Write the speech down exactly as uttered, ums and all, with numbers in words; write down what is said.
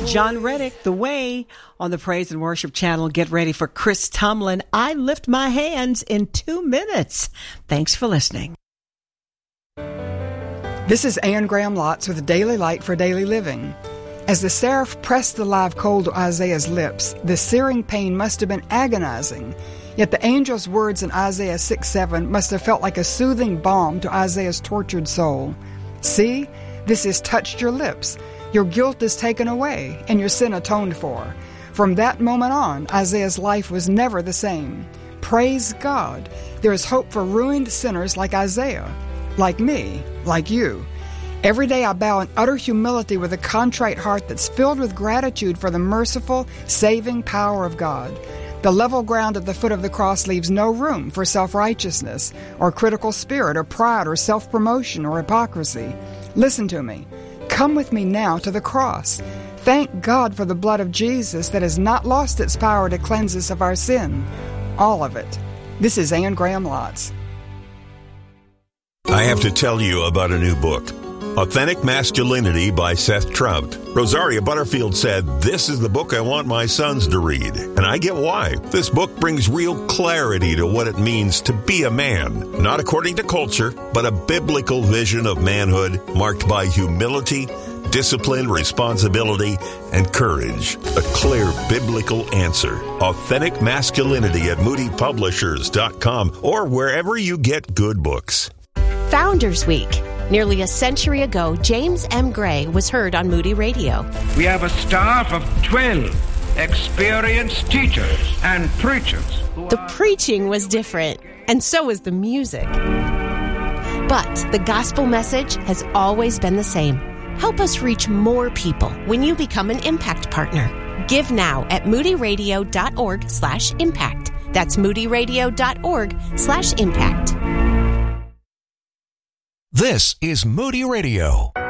John Reddick, The Way, on the Praise and Worship channel. Get ready for Chris Tomlin. I lift my hands in two minutes. Thanks for listening. This is Anne Graham Lotz with Daily Light for Daily Living. As the seraph pressed the live coal to Isaiah's lips, the searing pain must have been agonizing. Yet the angel's words in Isaiah six seven must have felt like a soothing balm to Isaiah's tortured soul. See, this has touched your lips. Your guilt is taken away, and your sin atoned for. From that moment on, Isaiah's life was never the same. Praise God! There is hope for ruined sinners like Isaiah, like me, like you. Every day I bow in utter humility with a contrite heart that's filled with gratitude for the merciful, saving power of God. The level ground at the foot of the cross leaves no room for self-righteousness, or critical spirit, or pride, or self-promotion, or hypocrisy. Listen to me. Come with me now to the cross. Thank God for the blood of Jesus that has not lost its power to cleanse us of our sin. All of it. This is Anne Graham Lotz. I have to tell you about a new book, Authentic Masculinity by Seth Trout. Rosaria Butterfield said, "This is the book I want my sons to read." And I get why. This book brings real clarity to what it means to be a man. Not according to culture, but a biblical vision of manhood marked by humility, discipline, responsibility, and courage. A clear biblical answer. Authentic Masculinity at moody publishers dot com or wherever you get good books. Founders Week. Nearly a century ago, James M. Gray was heard on Moody Radio. We have a staff of twelve experienced teachers and preachers. The preaching was different, and so was the music. But the gospel message has always been the same. Help us reach more people when you become an Impact Partner. Give now at moodyradio.org slash impact. That's moodyradio.org slash impact. This is Moody Radio.